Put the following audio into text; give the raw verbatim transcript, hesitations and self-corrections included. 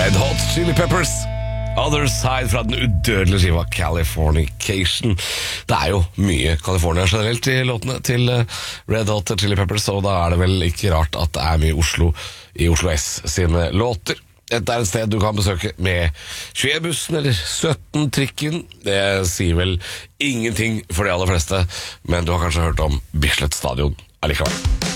Red Hot Chili Peppers, Other Side fra den udødelige skiva Californication. Det er jo mye California generelt i låtene til Red Hot Chili Peppers, og da er det vel ikke rart at det er mye Oslo i Oslo S sine låter. Dette er et sted du kan besøke med tjue-bussen eller sytten-trikken. Det sier vel ingenting for de aller fleste, men du har kanskje hørt om Bislett Stadion allikevel.